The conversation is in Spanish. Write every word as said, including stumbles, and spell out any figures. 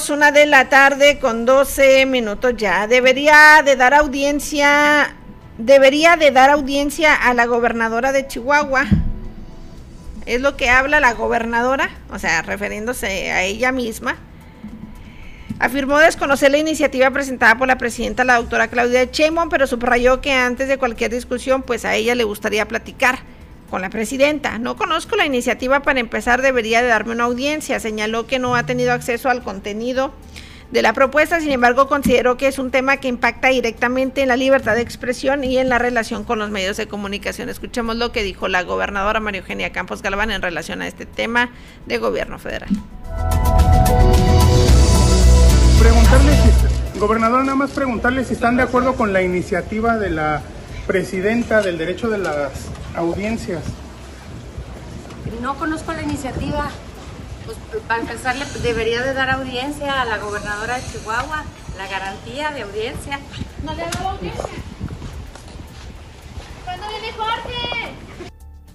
Una de la tarde con doce minutos ya. Debería de dar audiencia, debería de dar audiencia a la gobernadora de Chihuahua. Es lo que habla la gobernadora, o sea, refiriéndose a ella misma. Afirmó desconocer la iniciativa presentada por la presidenta, la doctora Claudia Sheinbaum, pero subrayó que antes de cualquier discusión, pues a ella le gustaría platicar con la presidenta. No conozco la iniciativa, para empezar debería de darme una audiencia. Señaló que no ha tenido acceso al contenido de la propuesta, sin embargo consideró que es un tema que impacta directamente en la libertad de expresión y en la relación con los medios de comunicación. Escuchemos lo que dijo la gobernadora María Eugenia Campos Galván en relación a este tema de gobierno federal. Preguntarle si, gobernadora, nada más preguntarle si están de acuerdo con la iniciativa de la presidenta del derecho de las audiencias. No conozco la iniciativa. Pues para empezar le debería de dar audiencia a la gobernadora de Chihuahua, la garantía de audiencia. ¿No le ha dado audiencia? ¿Cuándo viene Jorge?